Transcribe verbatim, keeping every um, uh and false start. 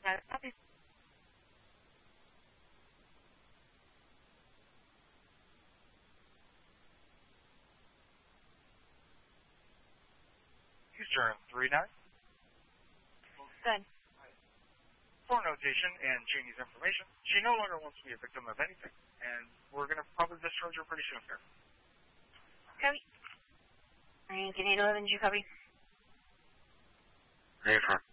Got it. Copy. Eastern three nine. Good. For notation and Janie's information, she no longer wants to be a victim of anything, and we're going to probably discharge her pretty soon here. Copy. Alright, can eight eleven, did you copy? Affirm.